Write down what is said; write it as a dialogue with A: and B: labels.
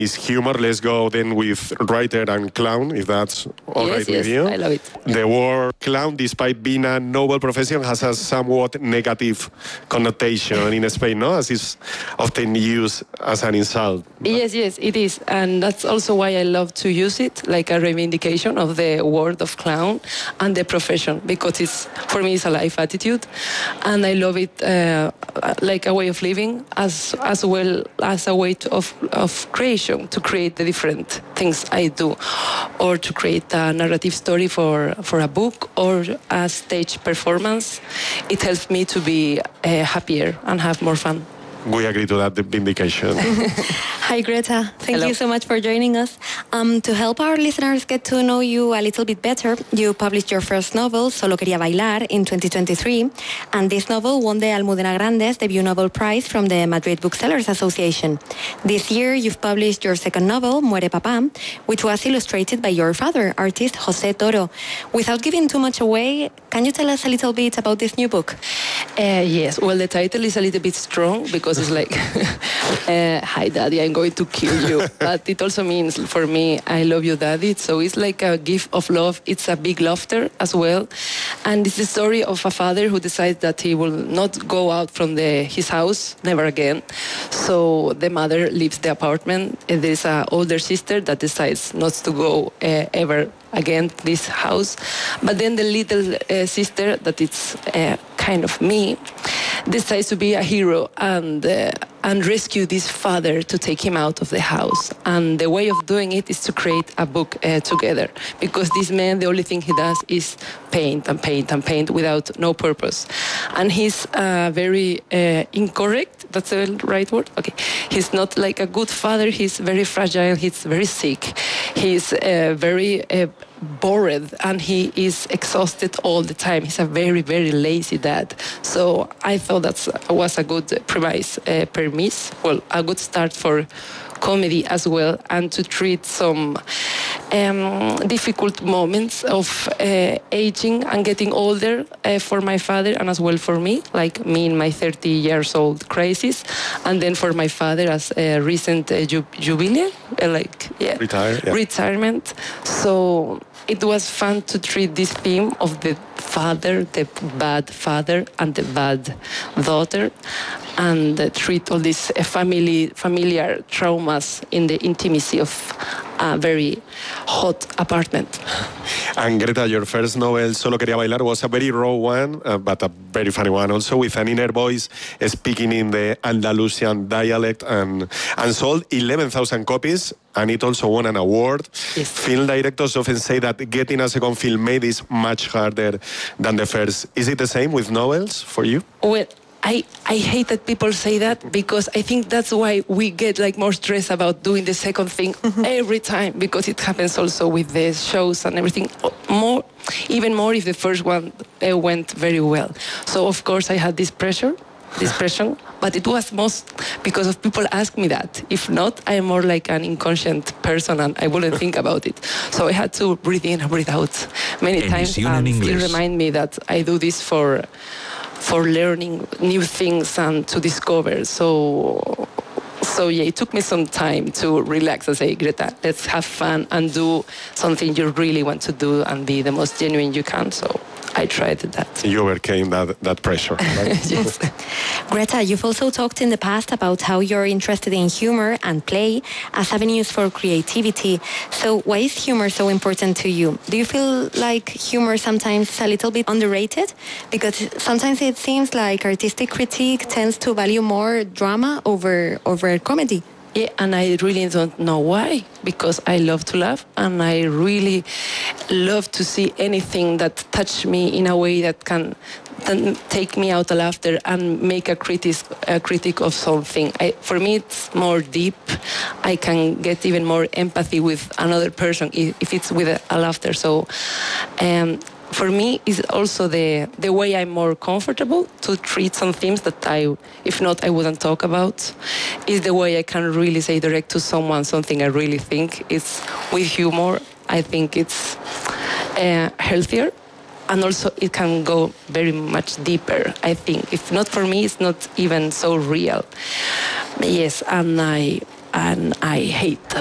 A: is humor. Let's go then with writer and clown, if that's all right with you.
B: I love it.
A: The word clown, despite being a noble profession, has a somewhat negative connotation in Spain, no? As is often used as an insult.
B: Yes, it is. And that's also why I love to use it, like a reivindication of the word of clown and the profession, because for me it's a life attitude. And I love it like a way of living as well as a way of creation, to create the different things I do, or to create a narrative story for a book or a stage performance. It helps me to be happier and have more fun.
A: We agree to that vindication.
C: Hi, Greta. Thank
B: Hello.
C: you so much for joining us. To help our listeners get to know you a little bit better, you published your first novel, Solo Quería Bailar, in 2023, and this novel won the Almudena Grandes Debut Novel Prize from the Madrid Booksellers Association. This year, you've published your second novel, Muere Papá, which was illustrated by your father, artist José Toro. Without giving too much away, can you tell us a little bit about this new book?
B: Yes, well, the title is a little bit strong because it's like, hi, Daddy, I'm going to kill you. But it also means, for me, I love you, Daddy. So it's like a gift of love. It's a big laughter as well. And it's the story of a father who decides that he will not go out from his house, never again. So the mother leaves the apartment. And there's an older sister that decides not to go ever again this house. But then the little sister, that it's kind of me, decides to be a hero and rescue this father to take him out of the house. And the way of doing it is to create a book together, because this man, the only thing he does is paint and paint and paint without no purpose. And he's very incorrect. That's the right word? Okay. He's not like a good father. He's very fragile. He's very sick. He's very bored, and he is exhausted all the time. He's a very, very lazy dad. So I thought that was a good premise, a good start for comedy as well, and to treat some difficult moments of aging and getting older for my father, and as well for me, like me in my 30 years old crisis, and then for my father as a recent jubilee, retirement. So it was fun to treat this theme of the father, the bad father, and the bad daughter, and treat all these familiar traumas in the intimacy of a very hot apartment.
A: And Greta, your first novel, Solo Quería Bailar, was a very raw one, but a very funny one also, with an inner voice speaking in the Andalusian dialect, and sold 11,000 copies, and it also won an award.
B: Yes.
A: Film directors often say that getting a second film made is much harder than the first. Is it the same with novels for you?
B: Well, I hate that people say that, because I think that's why we get like more stress about doing the second thing every time, because it happens also with the shows and everything, even more if the first one went very well. So of course I had this pressure, but it was most because of people ask me that. If not, I am more like an inconscient person and I wouldn't think about it. So I had to breathe in and breathe out many times, and still remind me that I do this for learning new things and to discover. So yeah, it took me some time to relax and say, Greta, let's have fun and do something you really want to do and be the most genuine you can. So I tried that.
A: You overcame that pressure, right?
B: Yes.
C: Greta, you've also talked in the past about how you're interested in humor and play as avenues for creativity. So why is humor so important to you? Do you feel like humor sometimes is a little bit underrated? Because sometimes it seems like artistic critique tends to value more drama over comedy.
B: Yeah, and I really don't know why, because I love to laugh, and I really love to see anything that touches me in a way that can take me out of laughter and make a critic of something. For me, it's more deep. I can get even more empathy with another person if it's with a laughter. So for me, it's also the way I'm more comfortable to treat some themes that if not, I wouldn't talk about. Is the way I can really say direct to someone something I really think. It's with humor. I think it's healthier. And also it can go very much deeper, I think. If not for me, it's not even so real. Yes, and and I hate